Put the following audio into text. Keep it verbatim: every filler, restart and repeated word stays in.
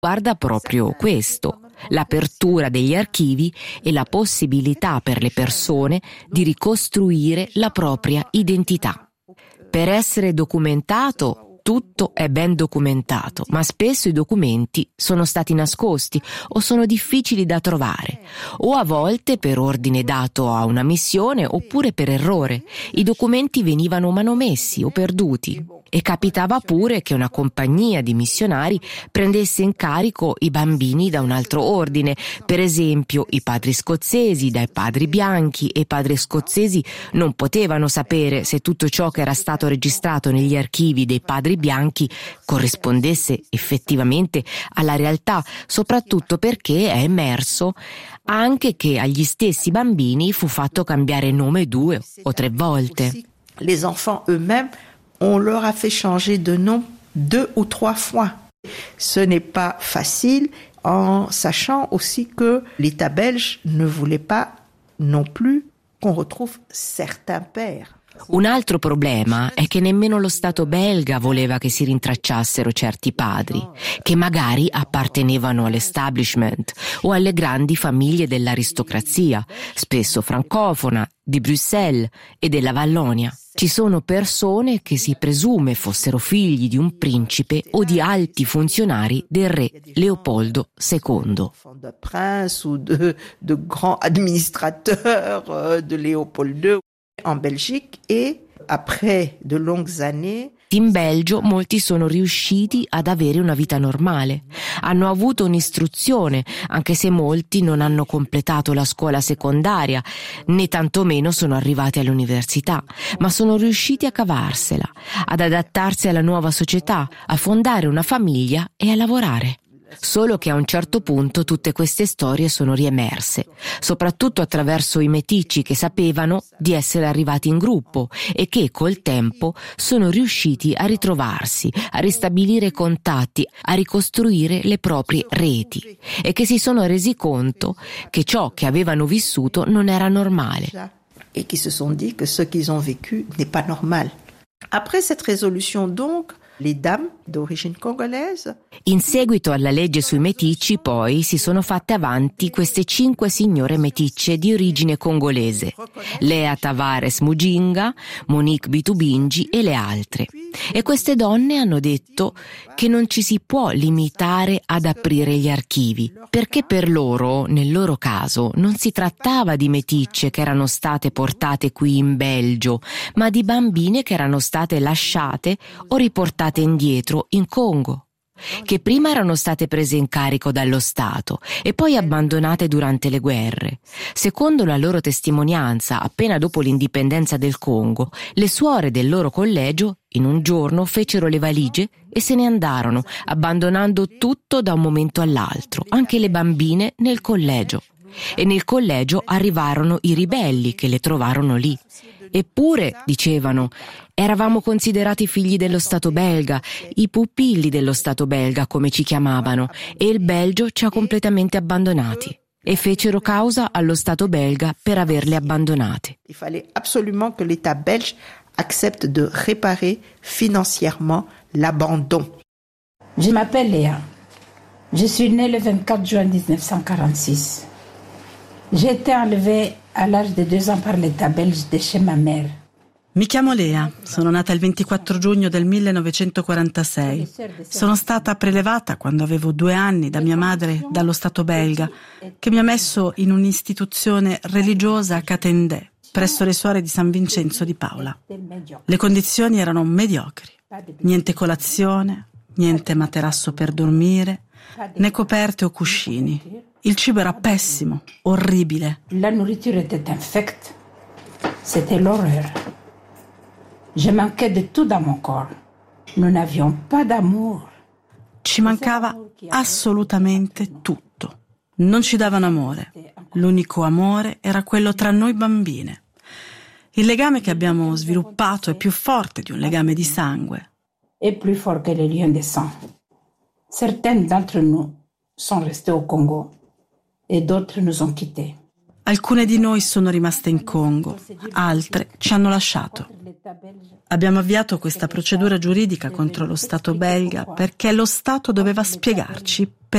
Guarda proprio questo, l'apertura degli archivi e la possibilità per le persone di ricostruire la propria identità. Per essere documentato, tutto è ben documentato, ma spesso i documenti sono stati nascosti o sono difficili da trovare, o a volte per ordine dato a una missione oppure per errore. I documenti venivano manomessi o perduti. E capitava pure che una compagnia di missionari prendesse in carico i bambini da un altro ordine, per esempio i padri scozzesi dai padri bianchi, e i padri scozzesi non potevano sapere se tutto ciò che era stato registrato negli archivi dei padri bianchi corrispondesse effettivamente alla realtà, soprattutto perché è emerso anche che agli stessi bambini fu fatto cambiare nome due o tre volte. Les enfants eux-mêmes, on leur a fait changer de nom deux ou trois fois. Ce n'est pas facile, en sachant aussi que l'État belge ne voulait pas non plus qu'on retrouve certains pères. Un altro problema è che nemmeno lo Stato belga voleva che si rintracciassero certi padri, che magari appartenevano all'establishment o alle grandi famiglie dell'aristocrazia, spesso francofona, di Bruxelles e della Vallonia. Ci sono persone che si presume fossero figli di un principe o di alti funzionari del re Leopoldo secondo. De prince ou de, de grands administrateurs de Léopold deux en Belgique, et après de longues années in Belgio molti sono riusciti ad avere una vita normale, hanno avuto un'istruzione, anche se molti non hanno completato la scuola secondaria, né tantomeno sono arrivati all'università, ma sono riusciti a cavarsela, ad adattarsi alla nuova società, a fondare una famiglia e a lavorare. Solo che a un certo punto tutte queste storie sono riemerse, soprattutto attraverso i meticci che sapevano di essere arrivati in gruppo e che col tempo sono riusciti a ritrovarsi, a ristabilire contatti, a ricostruire le proprie reti e che si sono resi conto che ciò che avevano vissuto non era normale. Et qui se sont dit que ce qu'ils ont vécu n'est pas normal. Après cette résolution donc, les dames d'origine congolaise. In seguito alla legge sui meticci, poi, si sono fatte avanti queste cinque signore meticce di origine congolese: Lea Tavares Mujinga, Monique Bitubingi e le altre. E queste donne hanno detto che non ci si può limitare ad aprire gli archivi, perché per loro, nel loro caso, non si trattava di meticce che erano state portate qui in Belgio, ma di bambine che erano state lasciate o riportate indietro in Congo, che prima erano state prese in carico dallo Stato e poi abbandonate durante le guerre. Secondo la loro testimonianza, appena dopo l'indipendenza del Congo, le suore del loro collegio in un giorno fecero le valigie e se ne andarono, abbandonando tutto da un momento all'altro, anche le bambine nel collegio. E nel collegio arrivarono i ribelli che le trovarono lì. Eppure, dicevano, eravamo considerati figli dello Stato belga, i pupilli dello Stato belga come ci chiamavano, e il Belgio ci ha completamente abbandonati. E fecero causa allo Stato belga per averle abbandonate. Il fallait absolument que l'État belge accepte de réparer financièrement l'abandon. Je m'appelle Léa. Je suis née le vingt-quatre juin dix-neuf cent quarante-six. J'ai été enlevée à l'âge de deux ans par l'État belge de chez ma mère. Mi chiamo Lea, sono nata il ventiquattro giugno del millenovecentoquarantasei. Sono stata prelevata quando avevo due anni da mia madre dallo Stato belga, che mi ha messo in un'istituzione religiosa a Catendè, presso le suore di San Vincenzo di Paola. Le condizioni erano mediocri, niente colazione, niente materasso per dormire, né coperte o cuscini. Il cibo era pessimo, orribile. La nourriture était infecte. C'était l'horreur. Je manquais de tout dans mon corps. Nous n'avions pas d'amour. Ci mancava assolutamente tutto. Non ci davano amore. L'unico amore era quello tra noi bambine. Il legame che abbiamo sviluppato è più forte di un legame di sangue. Est plus fort que les liens de sang. Certaines d'entre nous sont restés au Congo et d'autres nous ont quittés. Alcune di noi sono rimaste in Congo, altre ci hanno lasciato. Abbiamo avviato questa procedura giuridica contro lo Stato belga perché lo Stato doveva spiegarci